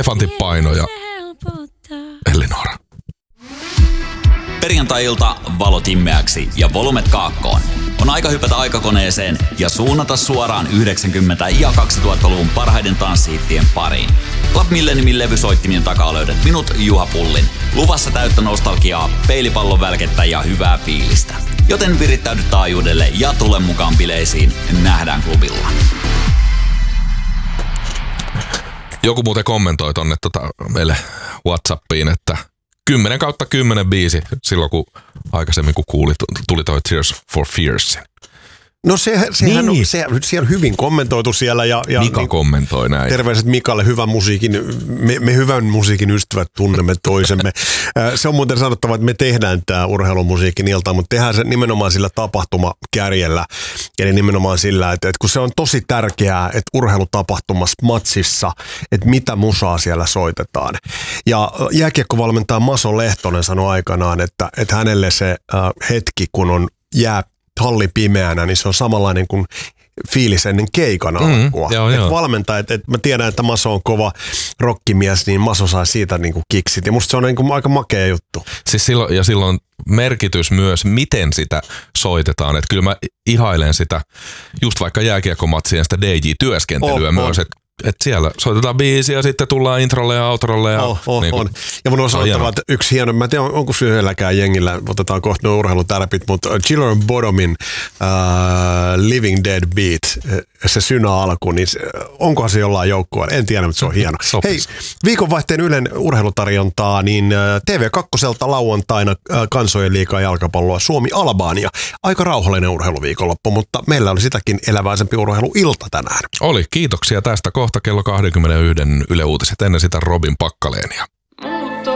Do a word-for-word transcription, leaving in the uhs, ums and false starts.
Elefantin paino ja Elinora. Perjantai-ilta valot himmeäksi ja volumet kaakkoon. On aika hypätä aikakoneeseen ja suunnata suoraan yhdeksänkymmentä- ja kaksituhattaluvun parhaiden tanssihittien pariin. Club Milleniumin levysoittimien takaa löydät minut, Juha Pullin. Luvassa täyttä nostalgiaa, peilipallon välkettä ja hyvää fiilistä. Joten virittäydy taajuudelle ja tule mukaan bileisiin. Nähdään klubilla. Joku muuten kommentoi tonne tota meille WhatsAppiin, että kymmenen kautta kymmenen biisi silloin, kun aikaisemmin kun kuulit, tuli toi Tears for Fearsin. No se, sehän niin. on, se, siellä hyvin kommentoitu siellä. Ja, ja Mika niin, kommentoi näin. Terveiset Mikalle, hyvän musiikin, me, me hyvän musiikin ystävät tunnemme toisemme. Se on muuten sanottava, että me tehdään tämä urheilumusiikin ilta, mutta tehdään se nimenomaan sillä tapahtumakärjellä. Eli nimenomaan sillä, että, että kun se on tosi tärkeää, että urheilutapahtumassa, matsissa, että mitä musaa siellä soitetaan. Ja jääkiekkovalmentaja Maso Lehtonen sanoi aikanaan, että, että hänelle se äh, hetki, kun on jää halli pimeänä, niin se on samanlainen kuin fiilis ennen keikan alkua. Mm, joo, et joo. Valmentaja, että et mä tiedän, että Maso on kova rockimies, niin Maso saa siitä niinku kiksit. Ja musta se on niinku aika makea juttu. Siis silloin, ja silloin merkitys myös, miten sitä soitetaan. Että kyllä mä ihailen sitä, just vaikka jääkiekkomatsien sitä D J-työskentelyä oh, myös, että et siellä soitetaan biisiä ja sitten tullaan introlle ja outrolle. Ja, oh, oh, niin on. Ja mun on sanottava, että yksi hieno, mä en tiedä onko se yhdelläkään jengillä, otetaan kohta nuo urheilutärpit, mutta Chiller Bottomin uh, Living Dead Beat, se synä alku, niin se, onkohan se jollain joukkueella? En tiedä, mutta se on hieno. Sopis. Hei, viikonvaihteen Ylen urheilutarjontaa, niin T V kaksi lauantaina uh, kansojen liigaa jalkapalloa Suomi-Albania. Aika rauhallinen urheiluviikonloppu, mutta meillä oli sitäkin eläväisempi urheiluilta tänään. Oli, kiitoksia tästä. Kohta kello kaksikymmentäyksi Yle Uutiset, ennen sitä Robin Pakkaleenia.